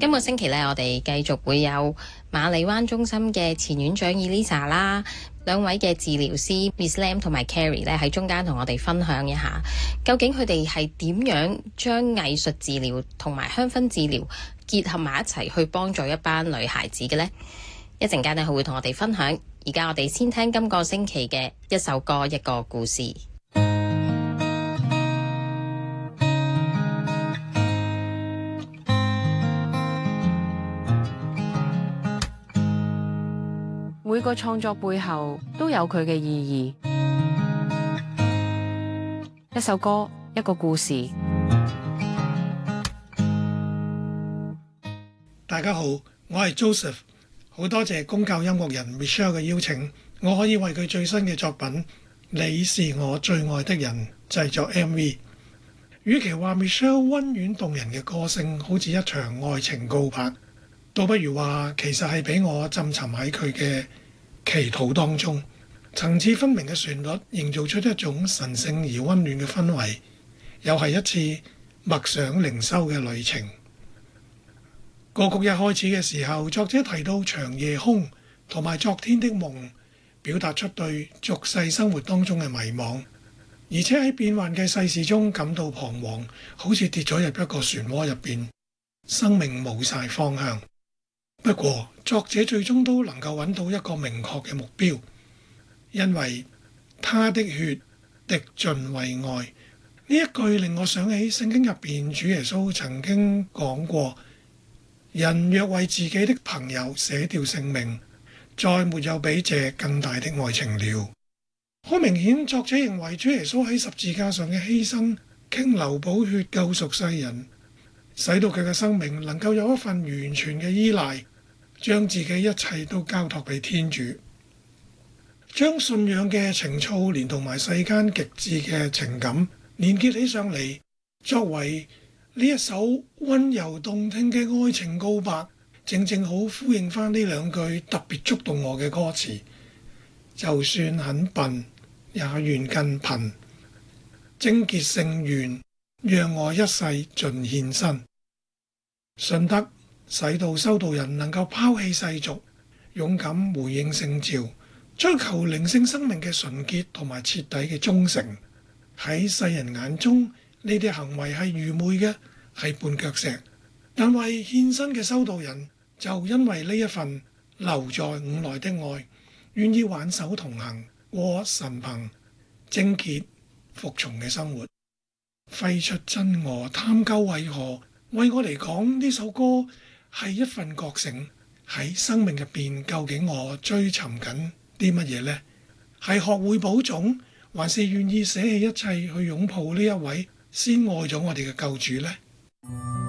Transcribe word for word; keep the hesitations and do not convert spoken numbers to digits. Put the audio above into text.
今個星期咧，我哋繼續會有馬里灣中心嘅前院長 Elisa 啦，兩位嘅治療師 Miss Lam 同埋 Carrie 咧喺中間同我哋分享一下，究竟佢哋係點樣將藝術治療同埋香薰治療結合埋一齊去幫助一班女孩子嘅呢？一陣間咧，佢會同我哋分享。而家我哋先聽今個星期嘅一首歌一個故事。 每個創作背後都有佢嘅意義。一首歌，一個故事。 大家好，我係 Joseph， 好多謝公教音樂人 Michelle 嘅邀請，我可以為佢最新嘅作品《你是我最愛的人》製作 M V。與其話 Michelle 溫軟動人嘅歌聲好似一場愛情告白，倒不如話其實係俾我浸沉喺佢嘅祈禱當中，層次分明嘅旋律營造出一種神聖而溫暖嘅氛圍，又係一次默想靈修嘅旅程。歌曲一開始嘅時候，作者提到長夜空同埋昨天的夢，表達出對俗世生活當中嘅迷茫，而且喺變幻嘅世事中感到彷徨，好似跌咗入一個漩渦入邊，生命冇晒方向。不過作者最終都能夠揾到一個明確嘅目標，因為他的血滴盡為愛。呢一句令我想起聖經入邊主耶穌曾經講過，人若為自己的朋友捨掉性命，再沒有比這更大的愛情了。好明顯，作者認為主耶穌喺十字架上嘅犧牲傾流寶血救贖世人，使到佢嘅生命能夠有一份完全嘅依賴，將自己一切都交託俾天主，將信仰嘅情操連同埋世間極致嘅情感連結起上嚟，作為呢一首溫柔動聽嘅愛情告白，正正好呼應翻呢兩句特別觸動我嘅歌詞。就算很笨，也願更貧，貞潔聖願，讓我一世盡獻身。信德使到修道人能夠拋棄世俗，勇敢回應聖召，追求靈性生命嘅純潔同埋徹底嘅忠誠。喺世人眼中，呢啲行為係愚昧嘅，係絆腳石。但為獻身嘅修道人，就因為呢一份留在五內的愛，願意挽手同行，過神貧、貞潔、服從嘅生活。揮出真我，探究為何？為我嚟講，呢首歌係一份覺醒，喺生命入邊，究竟我追尋緊啲乜嘢呢？係學會保種，還是願意捨棄一切去擁抱呢一位先愛咗我哋嘅救主呢？